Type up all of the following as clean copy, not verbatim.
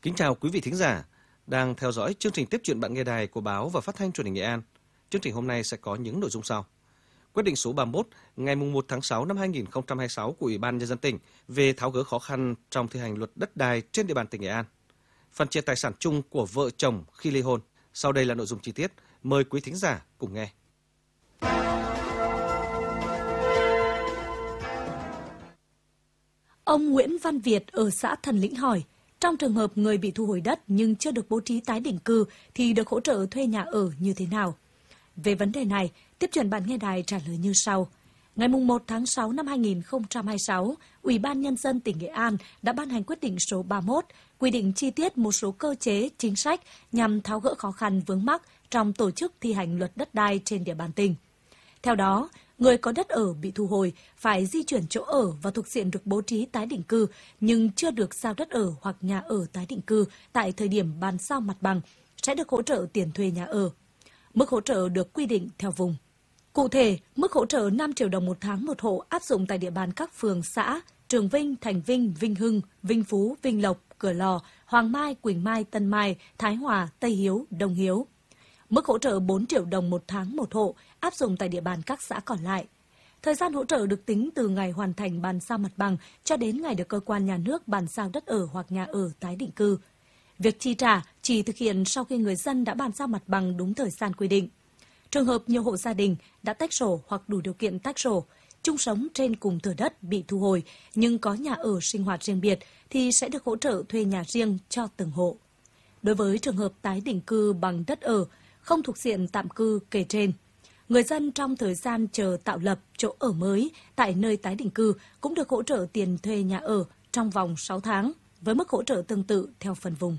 Kính chào quý vị thính giả đang theo dõi chương trình Tiếp chuyện bạn nghe đài của Báo và Phát thanh Truyền hình Nghệ An. Chương trình hôm nay sẽ có những nội dung sau. Quyết định số 31 ngày 1 tháng 6 năm 2026 của Ủy ban Nhân dân tỉnh về tháo gỡ khó khăn trong thi hành luật đất đai trên địa bàn tỉnh Nghệ An. Phân chia tài sản chung của vợ chồng khi ly hôn. Sau đây là nội dung chi tiết. Mời quý thính giả cùng nghe. Ông Nguyễn Văn Việt ở xã Thần Lĩnh hỏi, trong trường hợp người bị thu hồi đất nhưng chưa được bố trí tái định cư thì được hỗ trợ thuê nhà ở như thế nào? Về vấn đề này, Tiếp chuyện bạn nghe đài trả lời như sau. Ngày 1 tháng 6 năm 2026, Ủy ban Nhân dân tỉnh Nghệ An đã ban hành quyết định số 31, quy định chi tiết một số cơ chế, chính sách nhằm tháo gỡ khó khăn vướng mắc trong tổ chức thi hành luật đất đai trên địa bàn tỉnh. Theo đó, người có đất ở bị thu hồi phải di chuyển chỗ ở và thuộc diện được bố trí tái định cư nhưng chưa được giao đất ở hoặc nhà ở tái định cư tại thời điểm bàn giao mặt bằng sẽ được hỗ trợ tiền thuê nhà ở. Mức hỗ trợ được quy định theo vùng. Cụ thể, mức hỗ trợ 5 triệu đồng một tháng một hộ áp dụng tại địa bàn các phường xã Trường Vinh, Thành Vinh, Vinh Hưng, Vinh Phú, Vinh Lộc, Cửa Lò, Hoàng Mai, Quỳnh Mai, Tân Mai, Thái Hòa, Tây Hiếu, Đông Hiếu. Mức hỗ trợ 4 triệu đồng một tháng một hộ áp dụng tại địa bàn các xã còn lại. Thời gian hỗ trợ được tính từ ngày hoàn thành bàn giao mặt bằng cho đến ngày được cơ quan nhà nước bàn giao đất ở hoặc nhà ở tái định cư. Việc chi trả chỉ thực hiện sau khi người dân đã bàn giao mặt bằng đúng thời gian quy định. Trường hợp nhiều hộ gia đình đã tách sổ hoặc đủ điều kiện tách sổ, chung sống trên cùng thửa đất bị thu hồi nhưng có nhà ở sinh hoạt riêng biệt thì sẽ được hỗ trợ thuê nhà riêng cho từng hộ. Đối với trường hợp tái định cư bằng đất ở, không thuộc diện tạm cư kể trên, người dân trong thời gian chờ tạo lập chỗ ở mới tại nơi tái định cư cũng được hỗ trợ tiền thuê nhà ở trong vòng 6 tháng, với mức hỗ trợ tương tự theo phần vùng.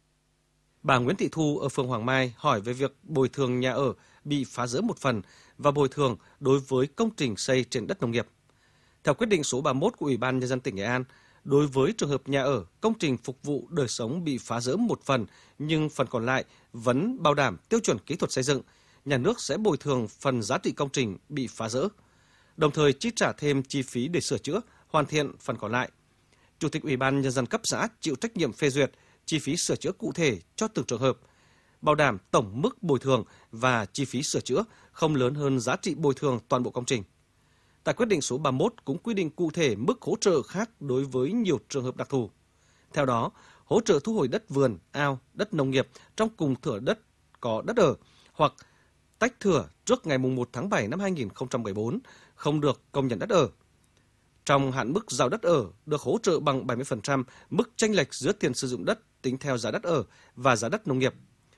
Bà Nguyễn Thị Thu ở phường Hoàng Mai hỏi về việc bồi thường nhà ở bị phá rỡ một phần và bồi thường đối với công trình xây trên đất nông nghiệp. Theo quyết định số 31 của Ủy ban Nhân dân tỉnh Nghệ An, đối với trường hợp nhà ở, công trình phục vụ đời sống bị phá rỡ một phần nhưng phần còn lại vẫn bảo đảm tiêu chuẩn kỹ thuật xây dựng, nhà nước sẽ bồi thường phần giá trị công trình bị phá rỡ, đồng thời chi trả thêm chi phí để sửa chữa, hoàn thiện phần còn lại. Chủ tịch Ủy ban Nhân dân cấp xã chịu trách nhiệm phê duyệt chi phí sửa chữa cụ thể cho từng trường hợp, bảo đảm tổng mức bồi thường và chi phí sửa chữa không lớn hơn giá trị bồi thường toàn bộ công trình. Tại quyết định số 31 cũng quy định cụ thể mức hỗ trợ khác đối với nhiều trường hợp đặc thù. Theo đó, hỗ trợ thu hồi đất vườn, ao, đất nông nghiệp trong cùng thửa đất có đất ở hoặc tách thửa trước ngày 1 tháng 7 năm 2014 không được công nhận đất ở. Trong hạn mức giao đất ở được hỗ trợ bằng 70% mức chênh lệch giữa tiền sử dụng đất tính theo giá đất ở và giá đất nông nghiệp.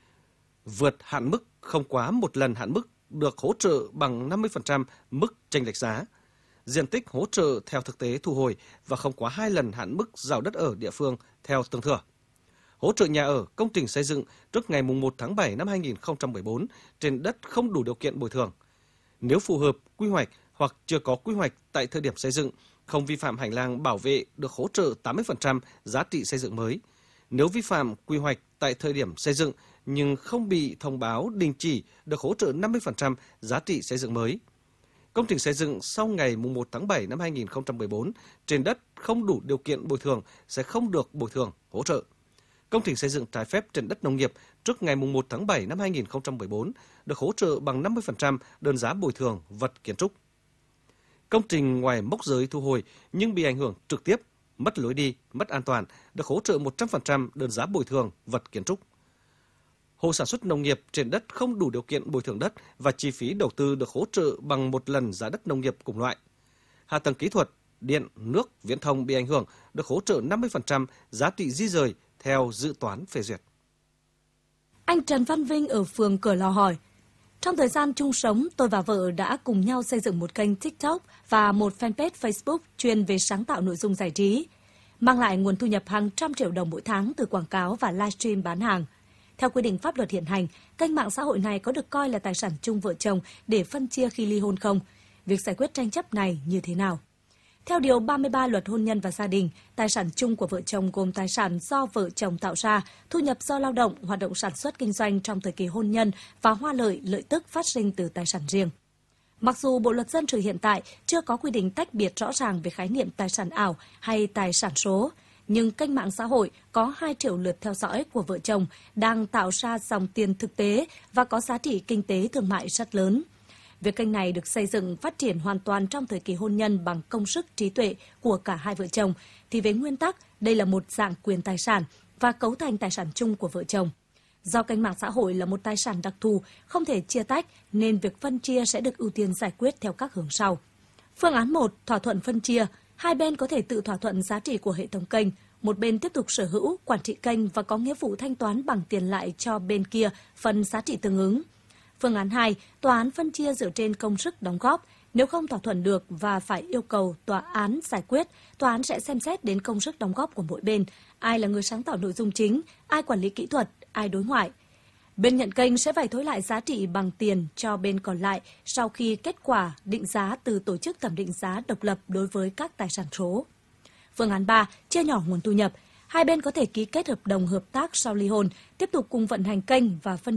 Vượt hạn mức không quá một lần hạn mức được hỗ trợ bằng 50% mức chênh lệch giá. Diện tích hỗ trợ theo thực tế thu hồi và không quá 2 lần hạn mức giao đất ở địa phương theo từng thửa. Hỗ trợ nhà ở, công trình xây dựng trước ngày 1 tháng 7 năm 2014 trên đất không đủ điều kiện bồi thường. Nếu phù hợp quy hoạch hoặc chưa có quy hoạch tại thời điểm xây dựng, không vi phạm hành lang bảo vệ được hỗ trợ 80% giá trị xây dựng mới. Nếu vi phạm quy hoạch tại thời điểm xây dựng nhưng không bị thông báo đình chỉ được hỗ trợ 50% giá trị xây dựng mới. Công trình xây dựng sau ngày 1 tháng 7 năm 2014 trên đất không đủ điều kiện bồi thường sẽ không được bồi thường, hỗ trợ. Công trình xây dựng trái phép trên đất nông nghiệp trước ngày 1 tháng 7 năm 2014 được hỗ trợ bằng 50% đơn giá bồi thường vật kiến trúc. Công trình ngoài mốc giới thu hồi nhưng bị ảnh hưởng trực tiếp, mất lối đi, mất an toàn được hỗ trợ 100% đơn giá bồi thường vật kiến trúc. Hộ sản xuất nông nghiệp trên đất không đủ điều kiện bồi thường đất và chi phí đầu tư được hỗ trợ bằng một lần giá đất nông nghiệp cùng loại. Hạ tầng kỹ thuật, điện, nước, viễn thông bị ảnh hưởng được hỗ trợ 50% giá trị di rời theo dự toán phê duyệt. Anh Trần Văn Vinh ở phường Cửa Lò hỏi, trong thời gian chung sống, tôi và vợ đã cùng nhau xây dựng một kênh TikTok và một fanpage Facebook chuyên về sáng tạo nội dung giải trí, mang lại nguồn thu nhập hàng trăm triệu đồng mỗi tháng từ quảng cáo và livestream bán hàng. Theo quy định pháp luật hiện hành, kênh mạng xã hội này có được coi là tài sản chung vợ chồng để phân chia khi ly hôn không? Việc giải quyết tranh chấp này như thế nào? Theo Điều 33 Luật Hôn nhân và Gia đình, tài sản chung của vợ chồng gồm tài sản do vợ chồng tạo ra, thu nhập do lao động, hoạt động sản xuất kinh doanh trong thời kỳ hôn nhân và hoa lợi, lợi tức phát sinh từ tài sản riêng. Mặc dù Bộ Luật Dân sự hiện tại chưa có quy định tách biệt rõ ràng về khái niệm tài sản ảo hay tài sản số, nhưng kênh mạng xã hội có 2 triệu lượt theo dõi của vợ chồng đang tạo ra dòng tiền thực tế và có giá trị kinh tế thương mại rất lớn. Việc kênh này được xây dựng phát triển hoàn toàn trong thời kỳ hôn nhân bằng công sức trí tuệ của cả hai vợ chồng, thì về nguyên tắc, đây là một dạng quyền tài sản và cấu thành tài sản chung của vợ chồng. Do kênh mạng xã hội là một tài sản đặc thù, không thể chia tách, nên việc phân chia sẽ được ưu tiên giải quyết theo các hướng sau. Phương án 1, thỏa thuận phân chia. Hai bên có thể tự thỏa thuận giá trị của hệ thống kênh. Một bên tiếp tục sở hữu, quản trị kênh và có nghĩa vụ thanh toán bằng tiền lại cho bên kia phần giá trị tương ứng. Phương án 2, tòa án phân chia dựa trên công sức đóng góp. Nếu không thỏa thuận được và phải yêu cầu tòa án giải quyết, tòa án sẽ xem xét đến công sức đóng góp của mỗi bên, ai là người sáng tạo nội dung chính, ai quản lý kỹ thuật, ai đối ngoại. Bên nhận kênh sẽ phải thối lại giá trị bằng tiền cho bên còn lại sau khi kết quả định giá từ tổ chức thẩm định giá độc lập đối với các tài sản số. Phương án 3, chia nhỏ nguồn thu nhập. Hai bên có thể ký kết hợp đồng hợp tác sau ly hôn, tiếp tục cùng vận hành kênh và phân